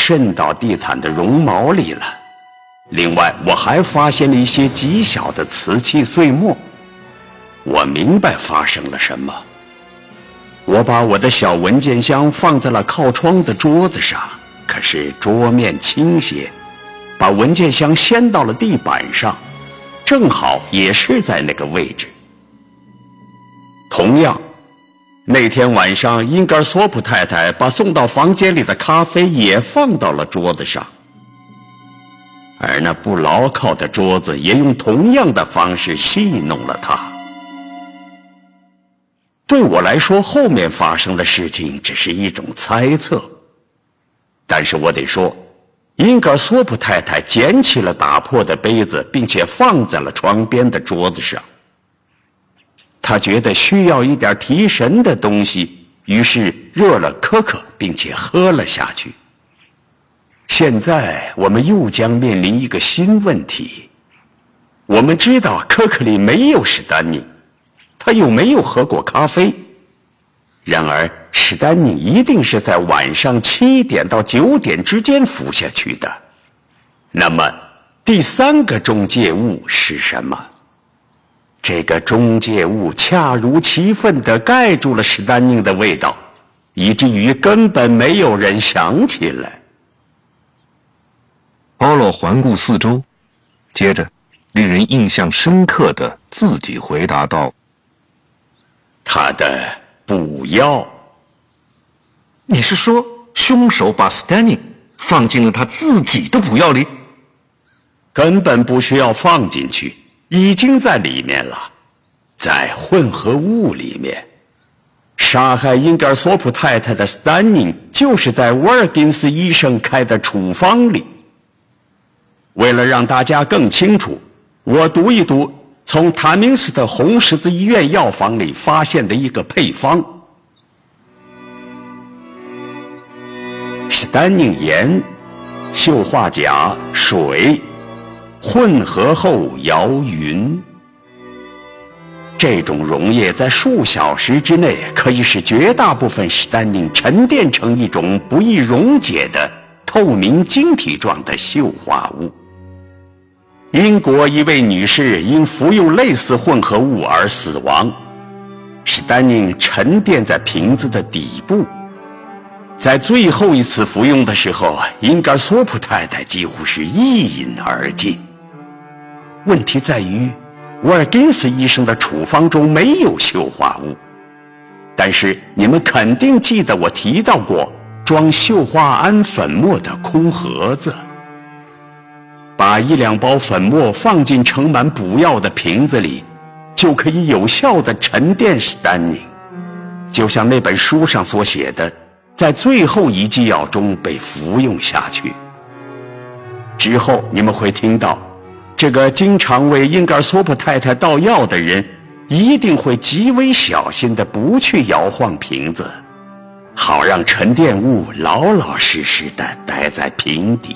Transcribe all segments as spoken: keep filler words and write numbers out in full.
渗到地毯的绒毛里了。另外，我还发现了一些极小的瓷器碎末。我明白发生了什么。我把我的小文件箱放在了靠窗的桌子上，可是桌面倾斜，把文件箱掀到了地板上，正好也是在那个位置。同样，那天晚上，英格尔索普太太把送到房间里的咖啡也放到了桌子上，而那不牢靠的桌子也用同样的方式戏弄了她。对我来说，后面发生的事情只是一种猜测，但是我得说，英格尔索普太太捡起了打破的杯子，并且放在了床边的桌子上。她觉得需要一点提神的东西，于是热了可可，并且喝了下去。现在我们又将面临一个新问题。我们知道可可里没有史丹宁，他又没有喝过咖啡。然而史丹宁一定是在晚上七点到九点之间服下去的。那么第三个中介物是什么？这个中介物恰如其分地盖住了史丹宁的味道，以至于根本没有人想起来。 保罗环顾四周，接着令人印象深刻地自己回答道： 他的补药。 你是说凶手把史丹宁放进了他自己的补药里？ 根本不需要放进去，已经在里面了，在混合物里面。杀害英格尔索普太太的史丹宁就是在沃尔金斯医生开的处方里。为了让大家更清楚，我读一读从塔明斯的红十字医院药房里发现的一个配方：史丹宁盐、溴化钾、水混合后摇匀。这种溶液在数小时之内可以使绝大部分史丹宁沉淀成一种不易溶解的透明晶体状的溴化物。英国一位女士因服用类似混合物而死亡，史丹宁沉淀在瓶子的底部。在最后一次服用的时候，英格尔索普太太几乎是一饮而尽。问题在于，沃尔金斯医生的处方中没有溴化物，但是你们肯定记得我提到过装溴化铵粉末的空盒子。把一两包粉末放进盛满补药的瓶子里，就可以有效地沉淀史丹宁，就像那本书上所写的，在最后一剂药中被服用下去。之后你们会听到，这个经常为英格尔索普太太倒药的人一定会极为小心地不去摇晃瓶子，好让沉淀物老老实实地待在瓶底。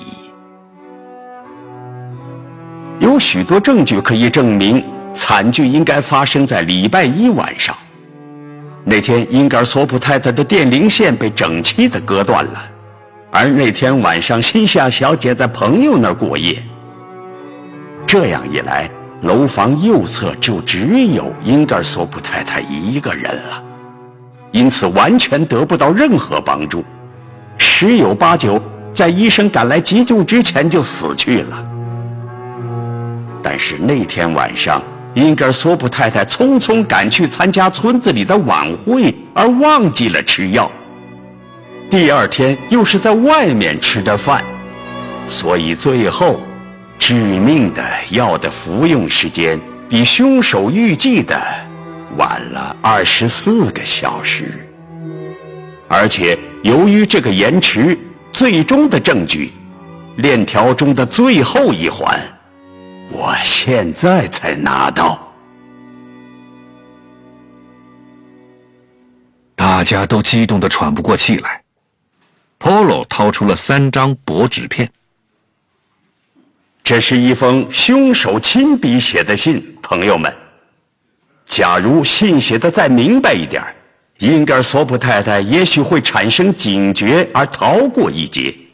有许多证据可以证明惨剧应该发生在礼拜一晚上。那天英格尔索普太太的电铃线被整齐地割断了，而那天晚上西夏小姐在朋友那儿过夜。这样一来，楼房右侧就只有英格尔索普太太一个人了，因此完全得不到任何帮助，十有八九在医生赶来急救之前就死去了。但是那天晚上，英格尔索普太太匆匆赶去参加村子里的晚会，而忘记了吃药。第二天又是在外面吃的饭，所以最后致命的药的服用时间比凶手预计的晚了二十四个小时。而且由于这个延迟，最终的证据，链条中的最后一环，我现在才拿到。 大家都激动得喘不过气来。Polo 掏出了三张薄纸片。 这是一封凶手亲笔写的信，朋友们。假如信写得再明白一点，英格尔索普太太也许会产生警觉而逃过一劫。